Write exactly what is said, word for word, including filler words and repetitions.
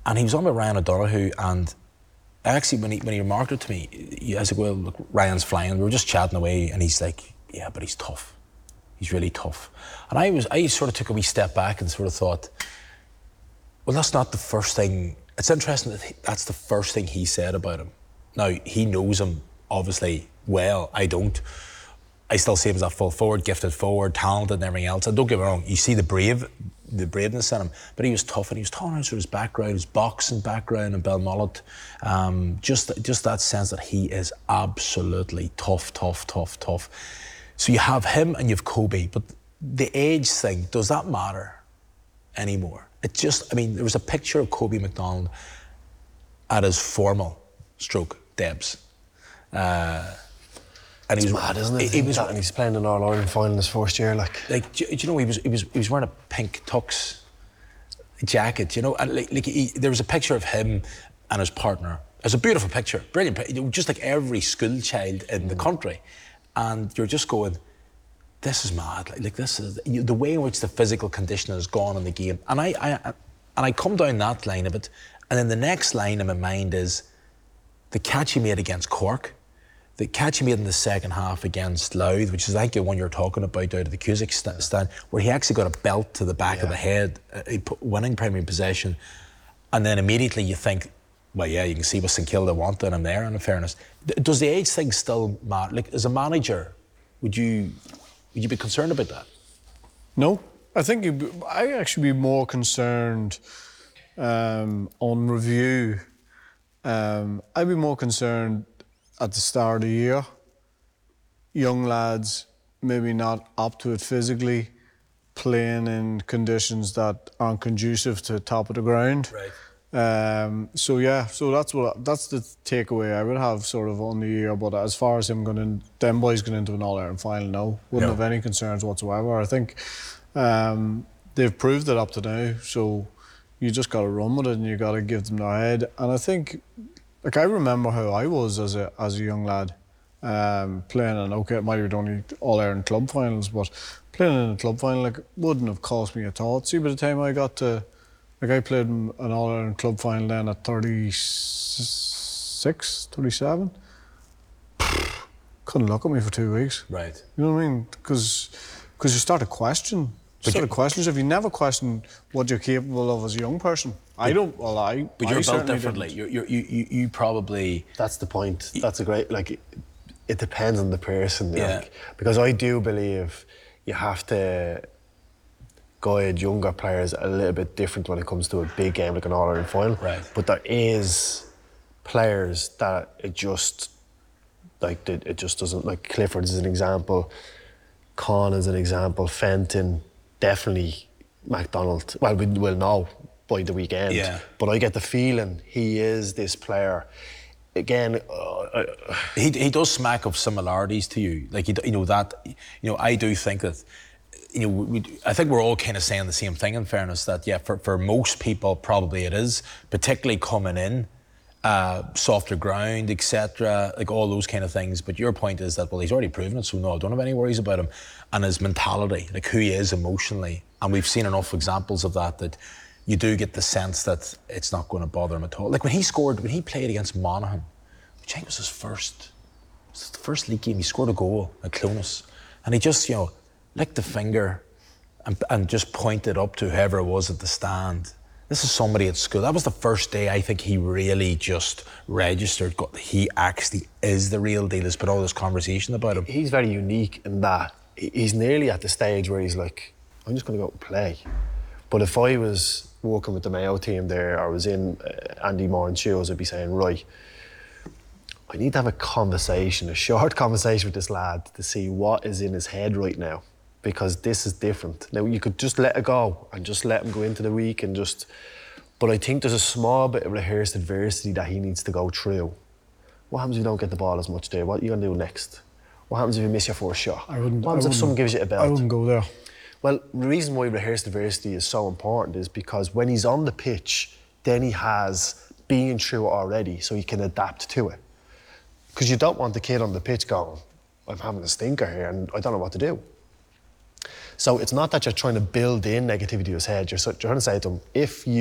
And he was on with Ryan O'Donoghue, and actually, when he when he remarked it to me, he, I said, well, look, Ryan's flying. We were just chatting away, and he's like, yeah, but he's tough. He's really tough. And I was, I sort of took a wee step back and sort of thought, well, that's not the first thing. It's interesting that he, that's the first thing he said about him. Now, he knows him, obviously, well. I don't. I still see him as a full forward, gifted forward, talented and everything else. And don't get me wrong, you see the brave, the braveness in him, but he was tough, and he was talking about his background, his boxing background in Belmullet. Um, just, just that sense that he is absolutely tough, tough, tough, tough. So you have him and you have Kobe, but the age thing, does that matter anymore? It just, I mean, there was a picture of Kobe McDonald at his formal stroke, Debs. Uh, and it's he was mad, isn't it? He, he was, that, and he's playing in All Ireland final in his first year, like. Like, do, do you know, he was, he was, he was wearing a pink tux jacket, you know, and like, like he, there was a picture of him and his partner. It was a beautiful picture, brilliant picture, just like every school child in mm. the country. And you're just going, this is mad. Like, like this is the way in which the physical conditioning has gone in the game. And I, I, and I come down that line of it, and then the next line in my mind is the catch he made against Cork, the catch he made in the second half against Louth, which is like the one you're talking about out of the Cusack st- stand, where he actually got a belt to the back yeah. of the head, uh, winning primary possession, and then immediately you think, well, yeah, you can see what St Kilda wanted him there. In fairness, D- does the age thing still matter? Like, as a manager, would you? Would you be concerned about that? No. I think you'd be, I'd actually be more concerned um, on review. Um, I'd be more concerned at the start of the year. Young lads maybe not up to it physically, playing in conditions that aren't conducive to top of the ground. Right. Um, so yeah, so that's what that's the takeaway I would have sort of on the year. But as far as him going in, them boys going into an All Ireland final, no, wouldn't no. have any concerns whatsoever. I think um, they've proved it up to now. So you just got to run with it, and you got to give them their head. And I think, like, I remember how I was as a as a young lad, um, playing in, okay, it might have been only All Ireland club finals, but playing in a club final, like, wouldn't have cost me a thought. See, by the time I got to Like, I played an All-Ireland club final then at thirty-six, thirty-seven. Couldn't look at me for two weeks. Right. You know what I mean? Because you start to question. You start to question yourself. You never question what you're capable of as a young person. I don't, well, I But you're I built differently. You're, you're, you, you, you probably... That's the point. That's a great, like, it depends on the person. Yeah. Like, because I do believe you have to guide younger players a little bit different when it comes to a big game like an All-Ireland final. Right. But there is players that it just, like, it just doesn't, like Clifford is an example, Con is an example, Fenton, definitely MacDonald. Well, we will know by the weekend. Yeah. But I get the feeling he is this player. Again, uh, he he does smack of similarities to you. Like, you, you know that. You know, I do think that. You know, we, I think we're all kind of saying the same thing. In fairness, that yeah, for for most people probably it is, particularly coming in, uh, softer ground, et cetera. Like all those kind of things. But your point is that, well, he's already proven it, so no, I don't have any worries about him. And his mentality, like who he is emotionally, and we've seen enough examples of that that. You do get the sense that it's not going to bother him at all. Like when he scored, when he played against Monaghan, which I think was his first, was the first league game, he scored a goal at Clonus. And he just, you know, licked the finger and, and just pointed up to whoever it was at the stand. This is somebody at school. That was the first day I think he really just registered, got, he actually is the real deal. There's been all this conversation about him. He's very unique in that he's nearly at the stage where he's like, I'm just going to go and play. But if I was working with the Mayo team there, or was in uh, Andy Moran's shoes, I'd be saying, right, I need to have a conversation, a short conversation with this lad to see what is in his head right now, because this is different. Now, you could just let it go and just let him go into the week and just... But I think there's a small bit of rehearsed adversity that he needs to go through. What happens if you don't get the ball as much there? What are you going to do next? What happens if you miss your first shot? I wouldn't, what happens I if someone gives you a belt? I wouldn't go there. Well, the reason why rehearsed adversity is so important is because when he's on the pitch, then he has been through it already, so he can adapt to it. Because you don't want the kid on the pitch going, I'm having a stinker here and I don't know what to do. So it's not that you're trying to build in negativity to his head, you're trying to say to him, if you